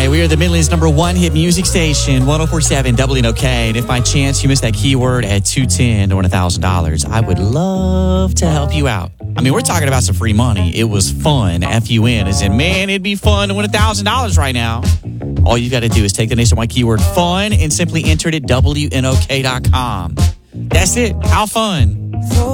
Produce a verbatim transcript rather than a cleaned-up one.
right, we are the Midland's number one hit music station, one oh four point seven W N O K. And if by chance you missed that keyword at two ten or one thousand dollars, I would love to help you out. I mean, we're talking about some free money. It was fun, F U N, as in, man, it'd be fun to win one thousand dollars right now. All you got to do is take the nationwide keyword fun and simply enter it at W N O K dot com. That's it. How fun.